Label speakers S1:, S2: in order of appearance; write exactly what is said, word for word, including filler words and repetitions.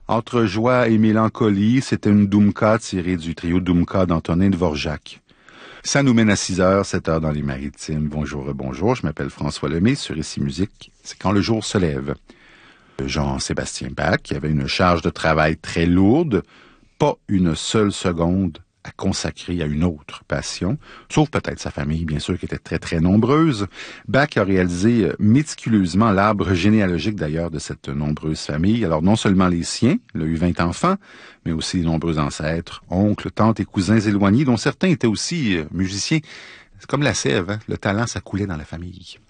S1: Entre joie et mélancolie, c'était une Doumka tirée du trio Doumka d'Antonin Dvorak. Ça nous mène à six heures, sept heures dans les Maritimes. Bonjour, bonjour, je m'appelle François Lemay, sur Ici Musique. C'est quand le jour se lève. Jean-Sébastien Bach, qui avait une charge de travail très lourde, pas une seule seconde à consacrer à une autre passion, sauf peut-être sa famille, bien sûr, qui était très, très nombreuse. Bach a réalisé méticuleusement l'arbre généalogique, d'ailleurs, de cette nombreuse famille. Alors, non seulement les siens, il a eu vingt enfants, mais aussi les nombreux ancêtres, oncles, tantes et cousins éloignés, dont certains étaient aussi euh, musiciens. C'est comme la sève, hein? Le talent, ça coulait dans la famille.